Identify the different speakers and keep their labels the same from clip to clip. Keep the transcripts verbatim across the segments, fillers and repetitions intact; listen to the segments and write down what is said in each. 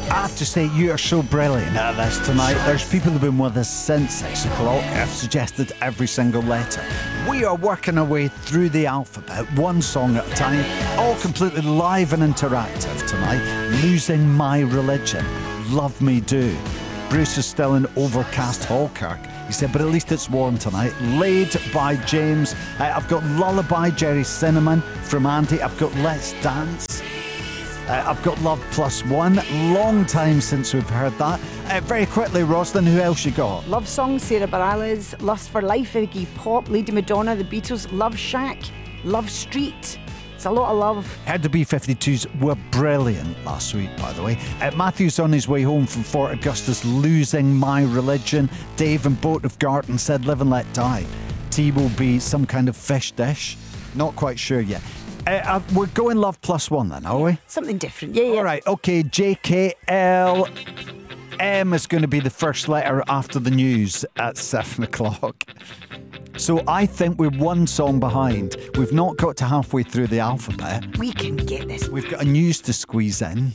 Speaker 1: I have to say, you are so brilliant at this tonight. There's people who've been with us since six o'clock. I've suggested every single letter. We are working our way through the alphabet, one song at a time, all completely live and interactive tonight. Losing My Religion, Love Me Do. Bruce is still in overcast Falkirk. He said, but at least it's warm tonight. Laid by James. Uh, I've got Lullaby, Jerry Cinnamon from Andy. I've got Let's Dance. Uh, I've got Love Plus One. Long time since we've heard that. Uh, very quickly, Roslyn, who else you got?
Speaker 2: Love Song, Sarah Bareilles. Lust for Life, Iggy Pop. Lady Madonna, The Beatles. Love Shack. Love Street. It's a lot of love.
Speaker 1: Heard the B fifty-twos were brilliant last week, by the way. Uh, Matthew's on his way home from Fort Augustus, Losing My Religion. Dave and Boat of Garden said Live and Let Die. Tea will be some kind of fish dish. Not quite sure yet. Uh, uh, we're going Love Plus One then, are we?
Speaker 2: Something different, yeah, yeah.
Speaker 1: All right, okay, J K L M is going to be the first letter after the news at seven o'clock. So I think we're one song behind. We've not got to halfway through the alphabet.
Speaker 2: We can get this.
Speaker 1: We've got a news to squeeze in.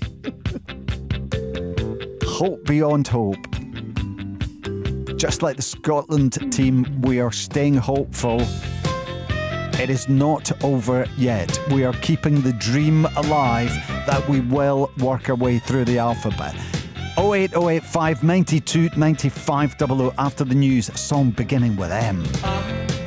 Speaker 1: Hope beyond hope. Just like the Scotland team, we are staying hopeful. It is not over yet. We are keeping the dream alive that we will work our way through the alphabet. oh eight oh eight five, nine two, nine five double oh after the news, a song beginning with M.